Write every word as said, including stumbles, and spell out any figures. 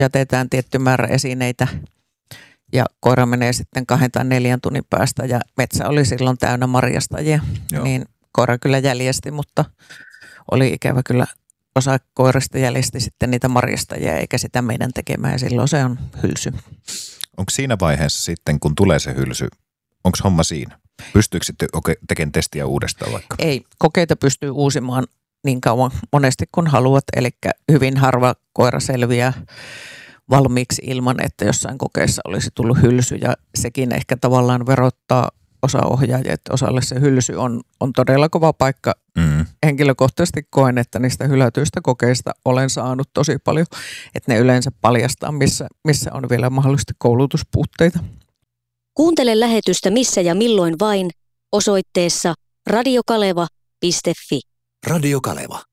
jätetään tietty määrä esineitä ja koira menee sitten kahden tai neljän tunnin päästä ja metsä oli silloin täynnä marjastajia. Joo. Niin koira kyllä jäljesti, mutta oli ikävä kyllä osa koirista jäljesti sitten niitä marjastajia eikä sitä meidän tekemään ja silloin se on hylsy. Onko siinä vaiheessa sitten, kun tulee se hylsy, onko homma siinä? Pystyykö sitten tekemään testiä uudestaan vaikka? Ei, kokeita pystyy uusimaan niin kauan monesti kun haluat, eli hyvin harva koira selviää valmiiksi ilman, että jossain kokeessa olisi tullut hylsy ja sekin ehkä tavallaan verottaa osa ohjaajia, että osalle se hylsy on, on todella kova paikka. Mm. Henkilökohtaisesti koen, että niistä hylätyistä kokeista olen saanut tosi paljon, että ne yleensä paljastaa, missä, missä on vielä mahdollisesti koulutuspuutteita. Kuuntele lähetystä missä ja milloin vain osoitteessa radiokaleva piste fi. Radio Kaleva.